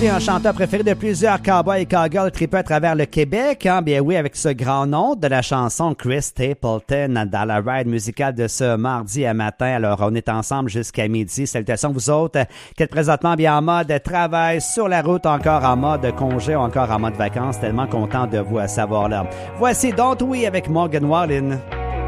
écouter un chanteur préféré de plusieurs cowboys et cowgirls tripés à travers le Québec. Hein? Bien oui, avec ce grand nom de la chanson Chris Stapleton dans la ride musicale de ce mardi à matin. Alors, on est ensemble jusqu'à midi. Salutations vous autres qui êtes présentement bien en mode travail, sur la route, encore en mode congé, encore en mode vacances. Tellement content de vous savoir là. Voici Don't We avec Morgan Wallen.